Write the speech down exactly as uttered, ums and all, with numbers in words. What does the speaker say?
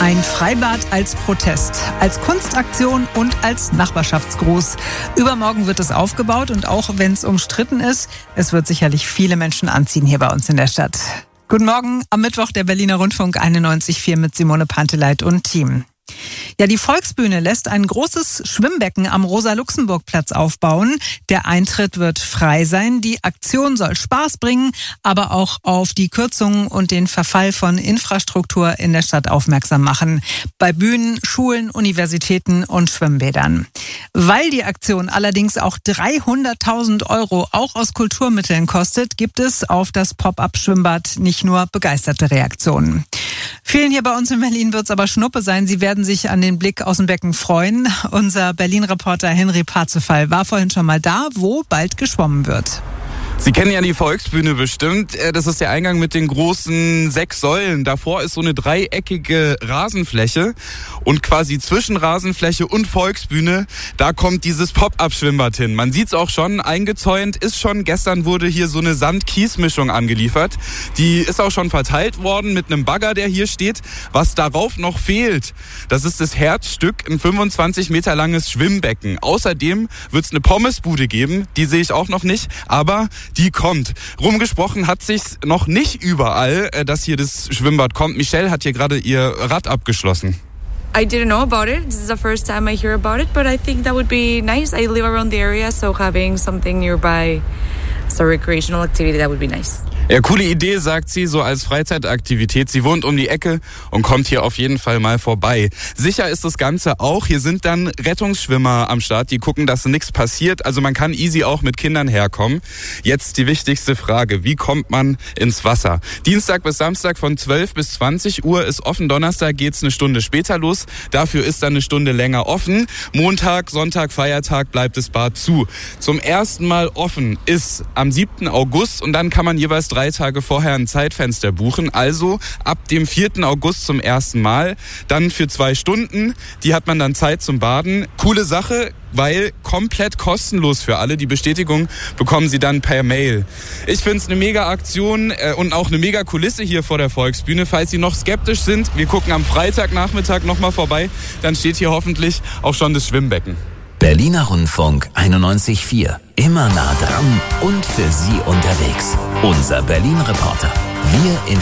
Ein Freibad als Protest, als Kunstaktion und als Nachbarschaftsgruß. Übermorgen wird es aufgebaut und auch wenn es umstritten ist, es wird sicherlich viele Menschen anziehen hier bei uns in der Stadt. Guten Morgen, am Mittwoch der Berliner Rundfunk einundneunzig Komma vier mit Simone Panteleit und Team. Ja, die Volksbühne lässt ein großes Schwimmbecken am Rosa-Luxemburg-Platz aufbauen. Der Eintritt wird frei sein. Die Aktion soll Spaß bringen, aber auch auf die Kürzungen und den Verfall von Infrastruktur in der Stadt aufmerksam machen. Bei Bühnen, Schulen, Universitäten und Schwimmbädern. Weil die Aktion allerdings auch dreihunderttausend Euro auch aus Kulturmitteln kostet, gibt es auf das Pop-up-Schwimmbad nicht nur begeisterte Reaktionen. Vielen hier bei uns in Berlin wird es aber Schnuppe sein. Sie werden sich an den Blick aus dem Becken freuen. Unser Berlin-Reporter Henry Parzefall war vorhin schon mal da, wo bald geschwommen wird. Sie kennen ja die Volksbühne bestimmt. Das ist der Eingang mit den großen sechs Säulen. Davor ist so eine dreieckige Rasenfläche. Und quasi zwischen Rasenfläche und Volksbühne, da kommt dieses Pop-up-Schwimmbad hin. Man sieht's auch schon, eingezäunt ist schon. Gestern wurde hier so eine Sand-Kies-Mischung angeliefert. Die ist auch schon verteilt worden mit einem Bagger, der hier steht. Was darauf noch fehlt, das ist das Herzstück, ein fünfundzwanzig Meter langes Schwimmbecken. Außerdem wird's eine Pommesbude geben. Die sehe ich auch noch nicht. Aber die kommt. Rumgesprochen hat sich's noch nicht überall, dass hier das Schwimmbad kommt. Michelle hat hier gerade ihr Rad abgeschlossen. I didn't know about it. This is the first time I hear about it, but I think that would be nice. I live around the area, so having something nearby as a recreational activity, that would be nice. Ja, coole Idee, sagt sie, so als Freizeitaktivität. Sie wohnt um die Ecke und kommt hier auf jeden Fall mal vorbei. Sicher ist das Ganze auch. Hier sind dann Rettungsschwimmer am Start, die gucken, dass nichts passiert. Also man kann easy auch mit Kindern herkommen. Jetzt die wichtigste Frage. Wie kommt man ins Wasser? Dienstag bis Samstag von zwölf bis zwanzig Uhr ist offen. Donnerstag geht's eine Stunde später los. Dafür ist dann eine Stunde länger offen. Montag, Sonntag, Feiertag bleibt das Bad zu. Zum ersten Mal offen ist am siebten August und dann kann man jeweils drei Tage vorher ein Zeitfenster buchen. Also ab dem vierten August zum ersten Mal. Dann für zwei Stunden. Die hat man dann Zeit zum Baden. Coole Sache, weil komplett kostenlos für alle. Die Bestätigung bekommen Sie dann per Mail. Ich finde es eine mega Aktion äh, und auch eine mega Kulisse hier vor der Volksbühne. Falls Sie noch skeptisch sind, wir gucken am Freitagnachmittag nochmal vorbei. Dann steht hier hoffentlich auch schon das Schwimmbecken. Berliner Rundfunk einundneunzig Komma vier. Immer nah dran und für Sie unterwegs. Unser Berlin-Reporter. Wir informieren.